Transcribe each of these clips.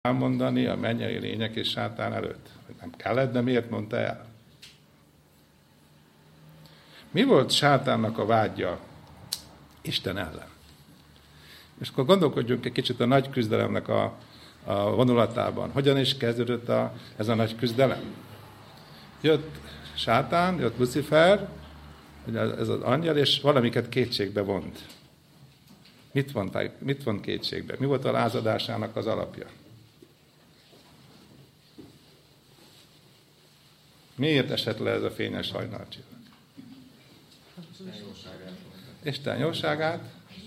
elmondani a mennyei lények és sátán előtt. Nem kellett, de miért mondta el? Mi volt sátánnak a vágya Isten ellen? És akkor gondolkodjunk egy kicsit a nagy küzdelemnek a vonulatában. Hogyan is kezdődött ez a nagy küzdelem? Jött sátán, jött Lucifer, ez az angyal, és valamiket kétségbe vont. Mit vont kétségbe? Mi volt a lázadásának az alapja? Miért esett le ez a fényes hajnalcsillag? Isten jóságát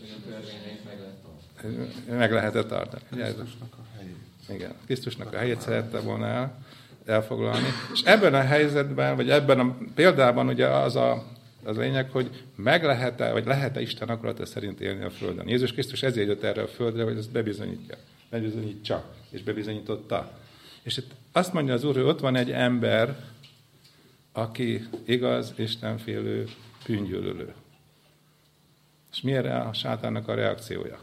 meg lehetett tartani. Krisztusnak a helyét. Igen, Krisztusnak a helyét szerette volna elfoglalni. És ebben a helyzetben, vagy ebben a példában ugye az a lényeg, hogy meg lehet-e, vagy lehet-e Isten akarata szerint élni a Földön. Jézus Krisztus ezért jött erre a Földre, hogy ezt bebizonyítsa, és bebizonyította. És itt azt mondja az Úr, hogy ott van egy ember, aki igaz, istenfélő, bűngyűlölő. És mi erre a sátánnak a reakciója?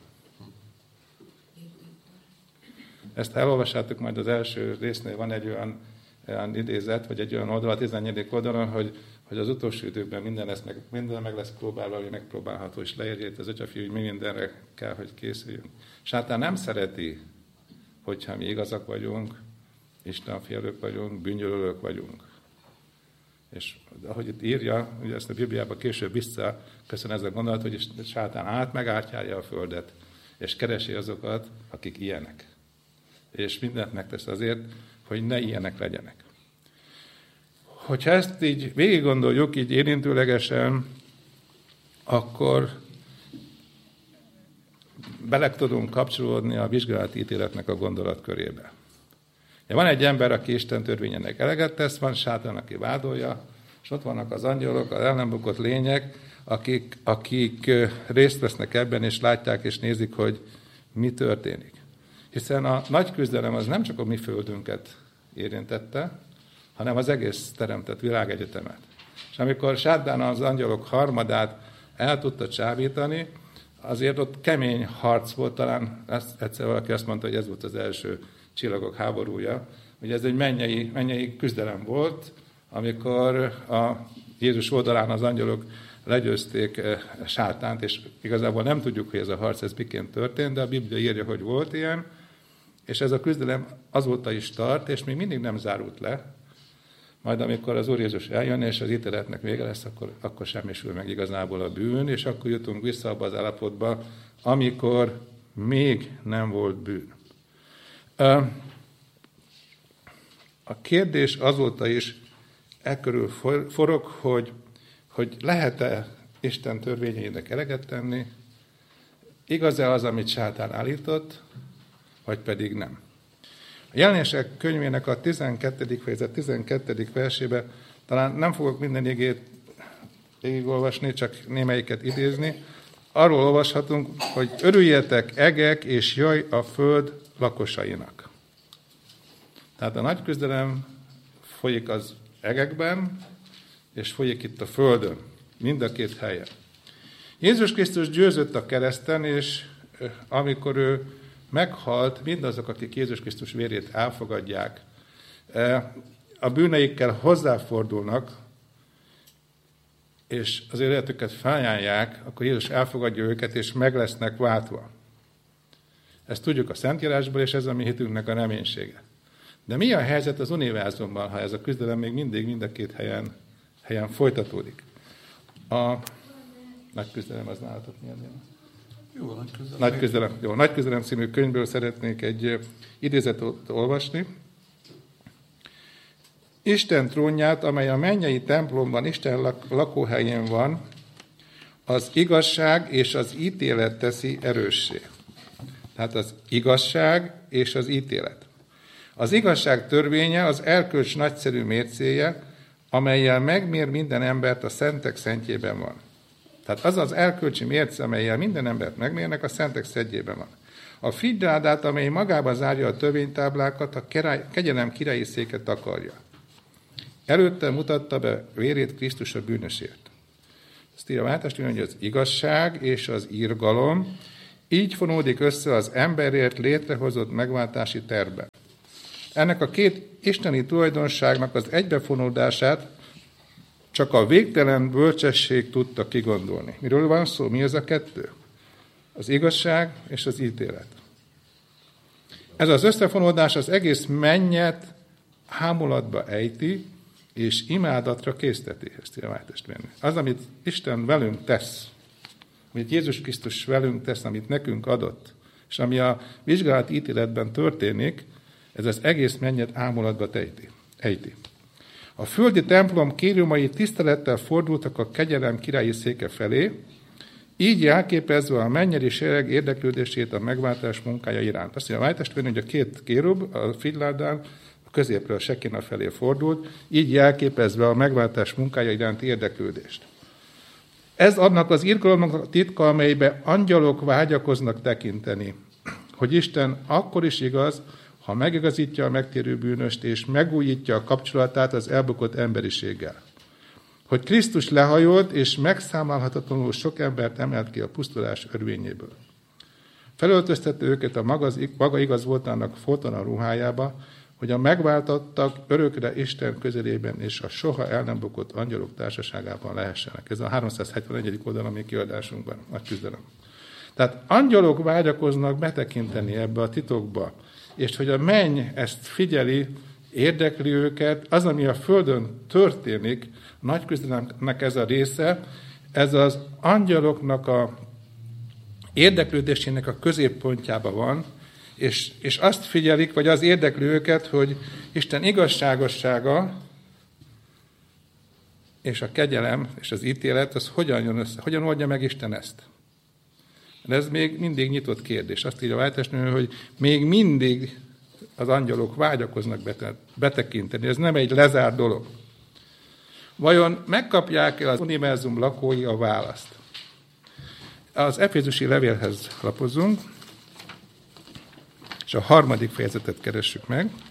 Ezt elolvassátok majd az első résznél, van egy olyan idézet, vagy egy olyan oldal, a 14. oldalon, hogy az utolsó időkben minden meg lesz próbálva, ami megpróbálható, és leírja itt az Atyafiú, hogy mi mindenre kell, hogy készüljünk. Sátán nem szereti, hogyha mi igazak vagyunk, istenfélők vagyunk, bűngyűlölők vagyunk. És ahogy itt írja, ugye ezt a Bibliában később visszaköszön ez a gondolat, hogy sátán megártyálja a földet, és keresi azokat, akik ilyenek. És mindent megtesz azért, hogy ne ilyenek legyenek. Hogyha ezt így végig gondoljuk, így érintőlegesen, akkor bele tudunk kapcsolódni a vizsgálati ítéletnek a gondolatkörébe. Van egy ember, aki Isten törvényének eleget tesz, van sátán, aki vádolja, és ott vannak az angyalok, az ellenbukott lények, akik részt vesznek ebben, és látják, és nézik, hogy mi történik. Hiszen a nagy küzdelem az nem csak a mi földünket érintette, hanem az egész teremtett világegyetemet. És amikor sátán az angyalok harmadát el tudta csábítani, azért ott kemény harc volt, talán egyszer valaki azt mondta, hogy ez volt az első csillagok háborúja. Ugye ez egy mennyei küzdelem volt, amikor a Jézus oldalán az angyalok legyőzték sátánt, és igazából nem tudjuk, hogy ez a harc ez miként történt, de a Biblia írja, hogy volt ilyen, és ez a küzdelem azóta is tart, és még mindig nem zárult le. Majd amikor az Úr Jézus eljön, és az ítéletnek vége lesz, akkor semmisül meg igazából a bűn, és akkor jutunk vissza abba az állapotba, amikor még nem volt bűn. A kérdés azóta is körül forog, hogy lehet-e Isten törvényeinek eleget tenni, igaz-e az, amit sátán állított, vagy pedig nem. A Jelenések könyvének a 12. fejezet 12. versébe talán nem fogok minden igét végigolvasni, csak némelyiket idézni. Arról olvashatunk, hogy örüljetek egek, és jöjj a föld lakosainak. Tehát a nagy küzdelem folyik az egekben, és folyik itt a földön, mind a két helyen. Jézus Krisztus győzött a kereszten, és amikor ő meghalt, mindazok, akik Jézus Krisztus vérét elfogadják, a bűneikkel hozzáfordulnak, és az életüket felajánlják, akkor Jézus elfogadja őket, és meg lesznek váltva. Ezt tudjuk a Szentírásból, és ez a mi hitünknek a reménysége. De mi a helyzet az univerzumban, ha ez a küzdelem még mindig mind a két helyen folytatódik? A nagy küzdelem az nálatok mi az ilyen? Jó, Nagy küzdelem című könyvből szeretnék egy idézetet olvasni. Isten trónját, amely a mennyei templomban, Isten lakóhelyén van, az igazság és az ítélet teszi erőssé. Tehát az igazság és az ítélet. Az igazság törvénye az erkölcs nagyszerű mércéje, amellyel megmér minden embert a szentek szentjében van. Tehát az az erkölcsi mérce, amellyel minden embert megmérnek, a szentek szentjében van. A figyrádát, amely magába zárja a törvénytáblákat, a kegyelem királyi széket akarja. Előtte mutatta be vérét Krisztus a bűnösért. Ezt írja a Mátyás, hogy az igazság és az irgalom így fonódik össze az emberért létrehozott megváltási tervbe. Ennek a két isteni tulajdonságnak az egybefonódását csak a végtelen bölcsesség tudta kigondolni. Miről van szó? Mi ez a kettő? Az igazság és az ítélet. Ez az összefonódás az egész mennyet hámulatba ejti, és imádatra készteti ezt a testvérnő. Az, amit Isten velünk tesz, amit Jézus Krisztus velünk tesz, amit nekünk adott, és ami a vizsgálati ítéletben történik, ez az egész mennyet ámulatba ejti. A földi templom kérőmai tisztelettel fordultak a kegyelem királyi széke felé, így jelképezve a mennyei sereg érdeklődését a megváltás munkája iránt. Azt mondja, a testvérnő, hogy a két kérub a figylárdán a középről a Sekina felé fordult, így jelképezve a megváltás munkája iránti érdeklődést. Ez annak az irgalomnak a titka, amelybe angyalok vágyakoznak tekinteni, hogy Isten akkor is igaz, ha megigazítja a megtérő bűnöst, és megújítja a kapcsolatát az elbukott emberiséggel. Hogy Krisztus lehajolt, és megszámlálhatatlanul sok embert emelt ki a pusztulás örvényéből. Felöltöztette őket a maga igaz voltának foltana ruhájába, hogy a megváltottak örökre Isten közelében és a soha el nem bukott angyalok társaságában lehessenek. Ez a 371. oldal a mi kiadásunkban, nagy küzdelem. Tehát angyalok vágyakoznak betekinteni ebbe a titokba, és hogy a menny ezt figyeli, érdekli őket, az, ami a földön történik, a nagy küzdelemnek ez a része, ez az angyaloknak a érdeklődésének a középpontjában van, és azt figyelik, vagy az érdekli őket, hogy Isten igazságossága és a kegyelem és az ítélet, az hogyan jön össze, hogyan oldja meg Isten ezt. De ez még mindig nyitott kérdés. Azt írja a váltásnő, hogy még mindig az angyalok vágyakoznak betekinteni. Ez nem egy lezárt dolog. Vajon megkapják-e az univerzum lakói a választ? Az Efézusi levélhez lapozunk, és a 3. fejezetet keressük meg.